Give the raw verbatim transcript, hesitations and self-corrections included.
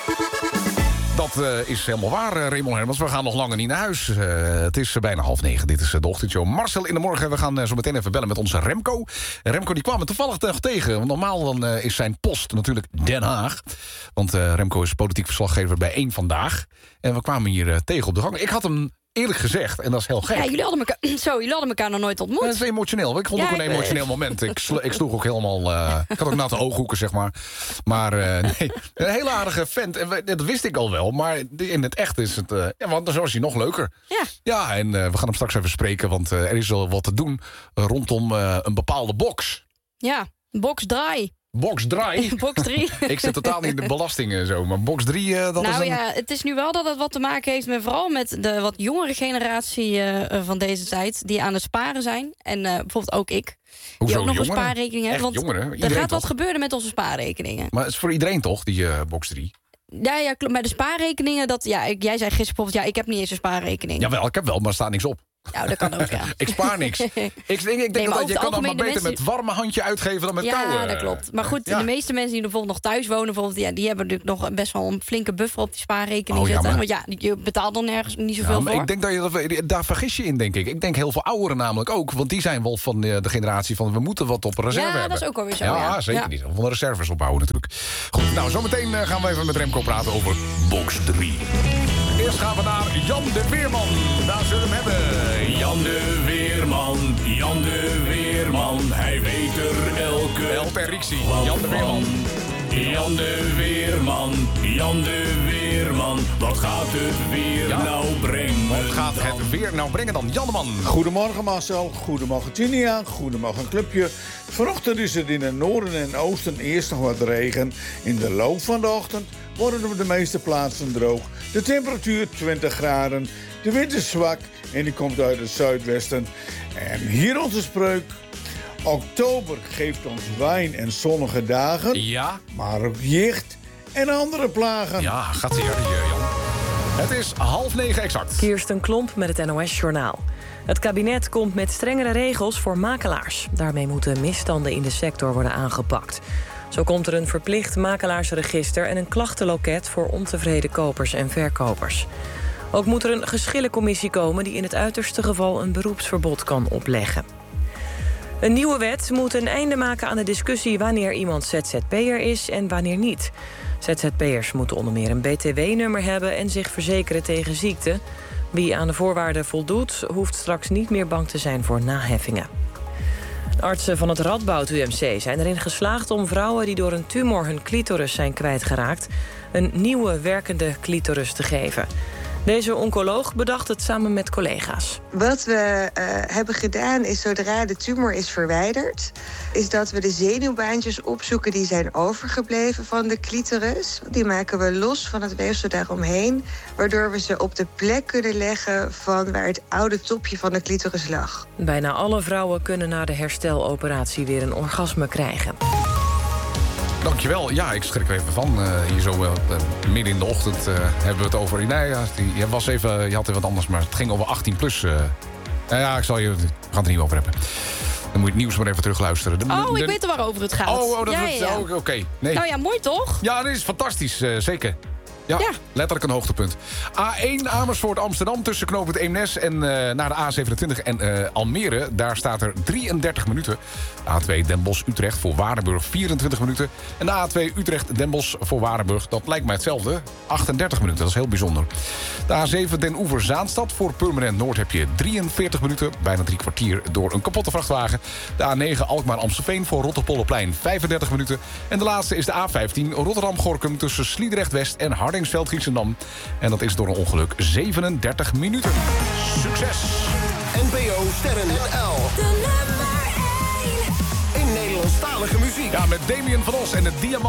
Dat uh, is helemaal waar, uh, Raymond Hermans. We gaan nog langer niet naar huis. Uh, het is uh, bijna half negen. Dit is uh, de ochtendshow. Marcel in de morgen. We gaan uh, zo meteen even bellen met onze Remco. Remco die kwam me toevallig nog tegen. Want normaal dan, uh, is zijn post natuurlijk Den Haag. Want uh, Remco is politiek verslaggever bij één Vandaag. En we kwamen hier uh, tegen op de gang. Ik had hem eerlijk gezegd, en dat is heel gek. Ja, jullie hadden elkaar, zo, jullie hadden elkaar nog nooit ontmoet. Dat is emotioneel. Ik vond ja, het ook een emotioneel moment. Ik, sl- ik sloeg ook helemaal... Uh, ik had ook natte ooghoeken, zeg maar. Maar uh, nee, een hele aardige vent. En we, dat wist ik al wel. Maar in het echt is het... Uh, ja, want dan was hij nog leuker. Ja. Ja, en uh, we gaan hem straks even spreken. Want uh, er is wel wat te doen uh, rondom uh, een bepaalde box. Ja, box draai. Box drie. Box drie. Ik zit totaal niet in de belastingen en zo. Maar box drie, uh, dat nou is een... ja, het is nu wel dat het wat te maken heeft met vooral met de wat jongere generatie uh, van deze tijd. Die aan het sparen zijn. En uh, bijvoorbeeld ook ik. Hoezo, die ook nog jongeren? een spaarrekening hebben. Want jongeren? er gaat toch? wat gebeuren met onze spaarrekeningen. Maar het is voor iedereen toch, die uh, box drie? Ja, ja, klopt. Maar de spaarrekeningen, dat, ja, ik, jij zei gisteren bijvoorbeeld... ja, ik heb niet eens een spaarrekening. Jawel, ik heb wel, maar er staat niks op. Nou, dat kan ook, ja. Ik spaar niks. Ik denk, ik denk Nee, maar dat over je het kan dat maar algemeen de beter mensen- met warme handje uitgeven dan met Ja, koude. dat klopt. Maar goed, Ja. de meeste mensen die bijvoorbeeld nog thuis wonen... bijvoorbeeld, ja, die hebben natuurlijk nog best wel een flinke buffer op die spaarrekening Oh, ja, zitten. maar- Want ja, je betaalt dan nergens niet zoveel Ja, maar voor. ik denk dat je dat, daar vergis je in, denk ik. Ik denk heel veel ouderen namelijk ook. Want die zijn wel van de, de generatie van... we moeten wat op reserve Ja, dat hebben. is ook alweer zo, Ja, ja. zeker. Ja. Die zijn van de reserves opbouwen natuurlijk. Goed, nou, zometeen uh, gaan we even met Remco praten over box drie. Eerst gaan we naar Jan de Weerman. Daar zullen we hem hebben. Jan de Weerman, Jan de Weerman, hij weet er elke... El Perixi, Jan de Weerman. Jan de Weerman, Jan de Weerman, wat gaat het weer Ja. nou brengen? Wat gaat het weer nou brengen dan? Jan de Man. Goedemorgen Marcel, goedemorgen Tinia, goedemorgen clubje. Vanochtend is het in het noorden en oosten eerst nog wat regen. In de loop van de ochtend worden op de meeste plaatsen droog. De temperatuur twintig graden, de wind is zwak en die komt uit het zuidwesten. En hier onze spreuk. Oktober geeft ons wijn en zonnige dagen, Ja, maar ook jicht en andere plagen. ja, gaat hier, Jan. Het is half negen exact. Kirsten Klomp met het N O S-journaal. Het kabinet komt met strengere regels voor makelaars. Daarmee moeten misstanden in de sector worden aangepakt. Zo komt er een verplicht makelaarsregister en een klachtenloket voor ontevreden kopers en verkopers. Ook moet er een geschillencommissie komen die in het uiterste geval een beroepsverbod kan opleggen. Een nieuwe wet moet een einde maken aan de discussie wanneer iemand Z Z P'er is en wanneer niet. Z Z P'ers moeten onder meer een B T W-nummer hebben en zich verzekeren tegen ziekte. Wie aan de voorwaarden voldoet, hoeft straks niet meer bang te zijn voor naheffingen. Artsen van het Radboud U M C zijn erin geslaagd om vrouwen die door een tumor hun clitoris zijn kwijtgeraakt een nieuwe werkende clitoris te geven. Deze oncoloog bedacht het samen met collega's. Wat we uh, hebben gedaan is, zodra de tumor is verwijderd, is dat we de zenuwbaantjes opzoeken die zijn overgebleven van de clitoris. Die maken we los van het weefsel daaromheen, waardoor we ze op de plek kunnen leggen van waar het oude topje van de clitoris lag. Bijna alle vrouwen kunnen na de hersteloperatie weer een orgasme krijgen. Dankjewel. Ja, ik schrik er even van. Uh, hier zo uh, midden in de ochtend uh, hebben we het over... Nee, ja, die, je, was even, je had even wat anders, maar het ging over achttien plus. Uh. Nou ja, ik zal je... We gaan het er niet over hebben. Dan moet je het nieuws maar even terugluisteren. De, Oh, de, ik weet er waarover het gaat. Oh, oh dat ja, is... ja, ja. Oh, Oké, okay. Nee. Nou ja, mooi toch? Ja, dat is fantastisch. Uh, zeker. Ja, ja, letterlijk een hoogtepunt. A één Amersfoort Amsterdam tussen knooppunt Eemnes en uh, naar de A zevenentwintig en uh, Almere. Daar staat er drieëndertig minuten. A twee Den Bosch Utrecht voor Waardenburg vierentwintig minuten. En de A twee Utrecht Den Bosch voor Waardenburg, dat lijkt mij hetzelfde. achtendertig minuten, dat is heel bijzonder. De A zeven Den Oever Zaanstad voor Purmerend Noord heb je drieënveertig minuten. Bijna drie kwartier door een kapotte vrachtwagen. De A negen Alkmaar Amstelveen voor Rotterpolderplein vijfendertig minuten. En de laatste is de A vijftien Rotterdam Gorinchem tussen Sliedrecht West en Hardingsveld Giessendam. En dat is door een ongeluk zevenendertig minuten. Succes! N P O Sterren L. De nummer één. In Nederlandstalige muziek. Ja, met Damien van Os en het Diamant.